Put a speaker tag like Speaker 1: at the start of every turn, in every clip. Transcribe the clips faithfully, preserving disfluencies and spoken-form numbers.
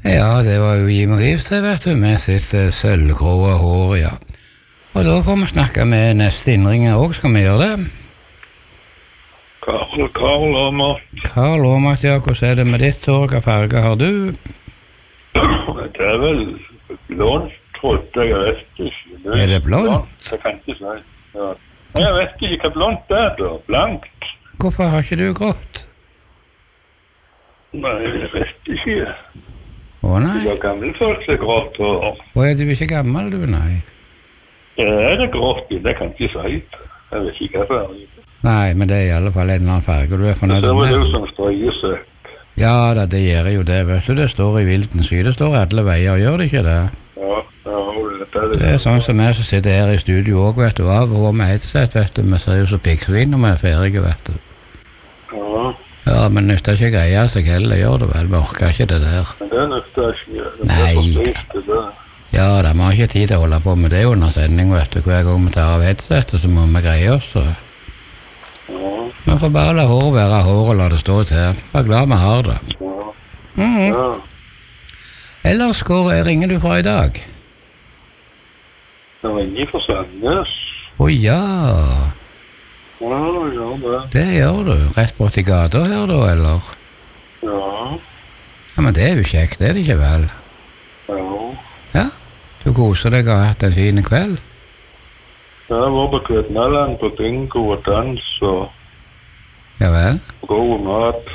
Speaker 1: Ja, det var jo Jim Rivstad, vet du, med sitt uh, sølvgråe hår, ja. Og da får vi snakke med neste innringer også, skal vi gjøre det?
Speaker 2: Karl, Karl Åmart.
Speaker 1: Karl Åmart, ja, hvordan er det med ditt hår? Hva farge har du?
Speaker 2: Det er vel blondt, trodde jeg vet ikke. Det
Speaker 1: er det blondt?
Speaker 2: Jeg kan ikke si. Ja. Jeg vet ikke hva blondt er da, blankt.
Speaker 1: Hvorfor har ikke du grått?
Speaker 2: Nei, jeg vet ikke.
Speaker 1: Å nei?
Speaker 2: Det var gammel folk som er grått hår.
Speaker 1: Å, er du ikke gammel, du, nei?
Speaker 2: Er det grått? Det kan jeg ikke si. Jeg vet ikke hva det er.
Speaker 1: Nei, men det er i alle fall en eller annen farge du er fornøyd med.
Speaker 2: Det var det som streier seg.
Speaker 1: Ja, da, det gjør jo det, vet du. Det står i Vilden Sy, det står alle veier, gjør det ikke det?
Speaker 2: Ja, ja, det er det.
Speaker 1: Det er sånn som jeg som sitter her i studio også, vet du, av og med headset, vet du. Vi ser jo så pikksvin når vi er ferdige, vet du.
Speaker 2: Ja.
Speaker 1: Ja, men nytter ikke greia seg heller, gjør det vel, vi orker ikke det der.
Speaker 2: Men det nytter ikke. Det
Speaker 1: Nei.
Speaker 2: er for slikt, det der.
Speaker 1: Ja, da må ikke tid til å holde på med det under sending, vet du. Hver gang vi tar av headsetet, så må vi greie oss, så...
Speaker 2: Ja.
Speaker 1: Vi får bare la hår være hår og la det stå til. Bare glad vi har det.
Speaker 2: Ja.
Speaker 1: Mm.
Speaker 2: Ja.
Speaker 1: Ellers, hvor ringer du fra i dag?
Speaker 2: Det ringer fra Sandnes.
Speaker 1: Å ja,
Speaker 2: Ja, ja, det.
Speaker 1: det gjør du. Rett bort i gata her da, eller?
Speaker 2: Ja.
Speaker 1: Ja, men det er jo kjekt, det er det ikke vel?
Speaker 2: Ja.
Speaker 1: Ja, du koser deg og har hatt en fin kveld?
Speaker 2: Jeg var på Kvednalland på bingo og dans og
Speaker 1: Ja vel?
Speaker 2: god mat.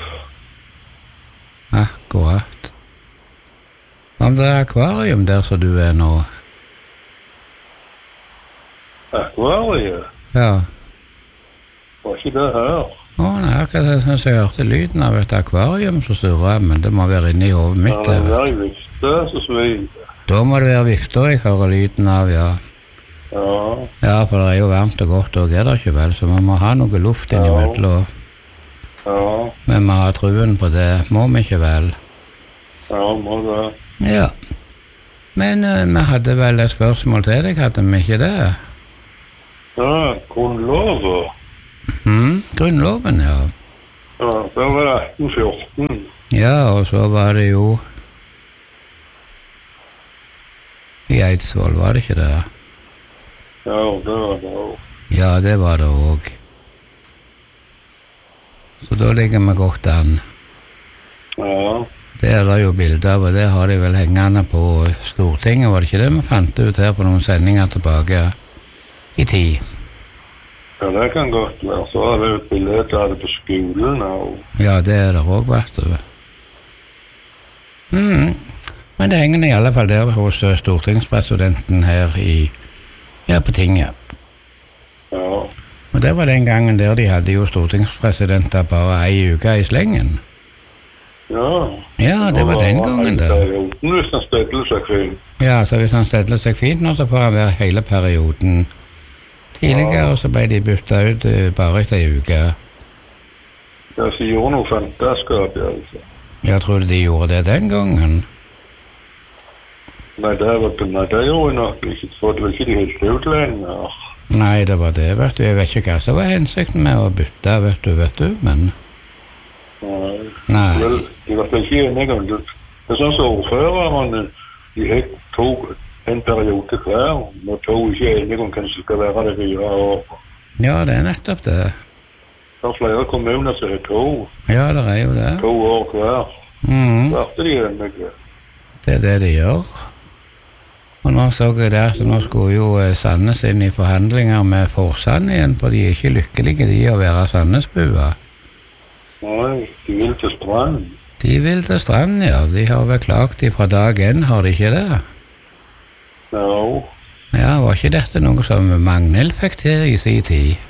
Speaker 1: Akkurat. Om det er akvarium der som du er nå?
Speaker 2: Akvariet?
Speaker 1: Ja.
Speaker 2: Var ikke det her?
Speaker 1: Å nei, akkurat jeg synes jeg hørte lyden av et akvarium som surrer, men det må være inne i hovedet mitt.
Speaker 2: Ja,
Speaker 1: det,
Speaker 2: det
Speaker 1: vet
Speaker 2: er
Speaker 1: du.
Speaker 2: i vifte, så svir.
Speaker 1: Da må det være vifter jeg hører lyden av, ja.
Speaker 2: Ja.
Speaker 1: Ja, for det er jo varmt og godt og er det ikke vel, så vi må ha noe luft innimellom.
Speaker 2: Ja.
Speaker 1: Vi må ha truen på det, må vi ikke vel?
Speaker 2: Ja, må det.
Speaker 1: Ja. Men uh, vi hadde vel et spørsmål til deg, hadde vi ikke det?
Speaker 2: Ja, grunnlover.
Speaker 1: Mhm, grunnloven, ja.
Speaker 2: Ja, det var atten fjorten.
Speaker 1: Ja, og så var det jo i Eidsvoll, var det ikke det?
Speaker 2: Ja, det var det også.
Speaker 1: Ja, det var det også. Så da ligger vi godt an.
Speaker 2: Ja.
Speaker 1: Det er det jo bilder av, og det har de vel hengende på Stortinget, var det ikke det vi fant ut her på noen sendinger tilbake i tid?
Speaker 2: Ja, det kan godt være. Så er det jo et bilde av det på skolen og...
Speaker 1: Ja, det er det også, vet du. Mm. Men det henger i alle fall der hos uh, stortingspresidenten her i, ja, på tinget.
Speaker 2: Ja.
Speaker 1: Og det var den gangen der de hadde jo stortingspresidenter bare ei uke i slengen.
Speaker 2: Ja.
Speaker 1: Ja, det var den gangen der.
Speaker 2: Perioden, hvis han stedler seg fint.
Speaker 1: Ja, så hvis han stedler seg fint nå, så får han være hele perioden. Tidligere så ble de byttet ut uh, bare etter ei uke.
Speaker 2: Ja, så gjorde noe fantaskap, altså.
Speaker 1: Jeg trodde de gjorde det den gangen.
Speaker 2: Nei, det var nei, det gjorde jeg nok ikke, for det var ikke de helt ut lenger.
Speaker 1: Nei, det var det, vet du. Jeg vet ikke hva som var hensikten med å bytte, vet du, vet du, men...
Speaker 2: Nei.
Speaker 1: Nei.
Speaker 2: Vel, de var ikke enige om det. Det er sånn som ordførerne, de helt tog en periode hver, og tog ikke enige om hvem som skal være det fire år.
Speaker 1: Ja, det er nettopp det.
Speaker 2: Det er flere kommuner som er to.
Speaker 1: Ja, det er jo det.
Speaker 2: To år hver.
Speaker 1: Mhm.
Speaker 2: Så er de enige.
Speaker 1: Det er det de gjør. Og nå så jeg det at nå skulle jo eh, Sandnes inn i forhandlinger med Forsand igjen, for de er ikke lykkelige de å være Sandnesbua.
Speaker 2: Nei, de vil til strand.
Speaker 1: De vil til strand, ja. De har vel klagt fra dag en, har de ikke det?
Speaker 2: Ja.
Speaker 1: Ja, var ikke dette noe som Magnhild fikk til i sin tid?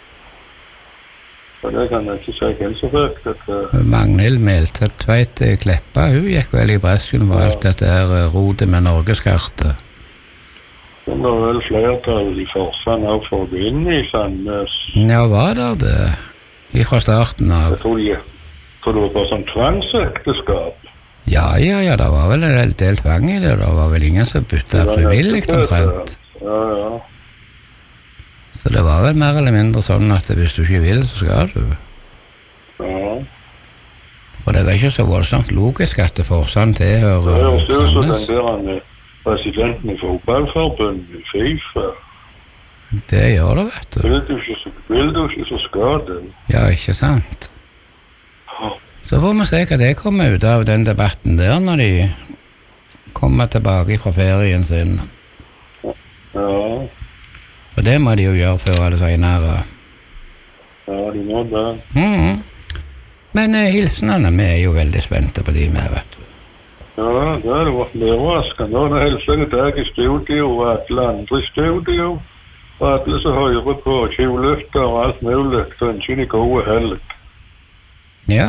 Speaker 2: Og det kan jeg ikke si hvem som fikk dette.
Speaker 1: Magnhild Meltveit Kleppa, hun gikk vel i bresjen for alt dette her eh, rodet med Norgeskartet.
Speaker 2: Det var vel flertall i Forsand også for å gå inn i Sandnes.
Speaker 1: Ja, var det det? Fra starten av?
Speaker 2: Jeg tror, de, tror det var bare sånn tvangsekteskap.
Speaker 1: Ja, ja, ja, det var vel en del tvang i det. Det var vel ingen som bytta frivillig omtrent.
Speaker 2: Ja, ja.
Speaker 1: Så det var vel mer eller mindre sånn at hvis du ikke vil, så skal du.
Speaker 2: Ja.
Speaker 1: Og det er ikke så voldsomt logisk at det Forsand tilhører
Speaker 2: Det høres ut som den
Speaker 1: Sandnes.
Speaker 2: der han, eh, presidenten i fotballforbundet, FIFA.
Speaker 1: Det gjør det, vet du.
Speaker 2: Vil du ikke, så- vil du ikke, så skal du.
Speaker 1: Ja, ikke sant? Så får vi se hva det kommer ut av den debatten der når de kommer tilbake fra ferien sin.
Speaker 2: Ja,
Speaker 1: Og det må de jo gjøre før eller senere.
Speaker 2: ja, de må det.
Speaker 1: Mhm. Men eh, hilsenene, vi er jo veldig spente på de med, vet du.
Speaker 2: Ja, det har vært overraskende. Nå hilser jeg deg i studio og alle andre i studio. Og alle som hører på tjuvlytter og alt mulig. Så ønsker de gode helg.
Speaker 1: Ja.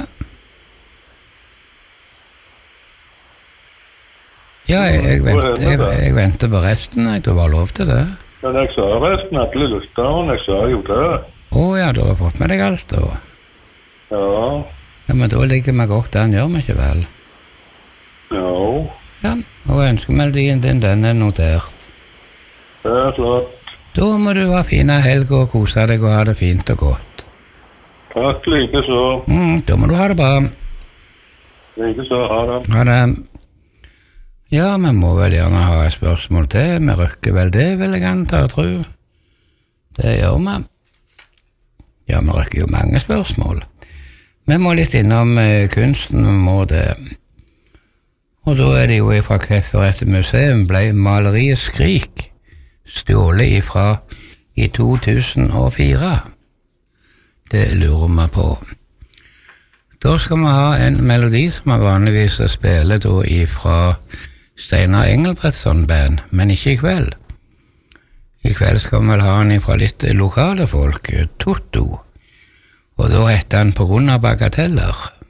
Speaker 1: Ja, jeg, jeg, venter, jeg, jeg venter på resten, jeg. Du har lov til det.
Speaker 2: Men jeg sa resten, alle lytterne, jeg sa jo det.
Speaker 1: Å ja, du har fått med deg alt, da.
Speaker 2: Ja,
Speaker 1: Ja, men da ligger vi godt an, gjør vi ikke vel?
Speaker 2: ja,
Speaker 1: Ja, og ønskemeldingen din, den er notert.
Speaker 2: det er klart.
Speaker 1: Da må du ha fine helg og kose deg og ha det fint og godt.
Speaker 2: Takk like så.
Speaker 1: Mm, da må du ha det bra.
Speaker 2: Like så, ha det.
Speaker 1: Ha det. Ja, vi må vel gjerne ha et spørsmål til. Vi røkker vel det, vil jeg anta og tro. Det gjør vi. Ja, vi røkker jo mange spørsmål. Vi må litt innom eh, kunsten, vi må det. Og da er det jo fra Kvefferette museum ble maleriet Skrik stjålet ifra i to tusen og fire. Det lurer vi på. Da skal vi ha en melodi som vi vanligvis spiller da ifra Steinar Engelbrektsson band, men ikke i kveld. I kveld skal vi vel ha den ifra litt lokale folk, Totto. Og da heter han På grunn av bagateller.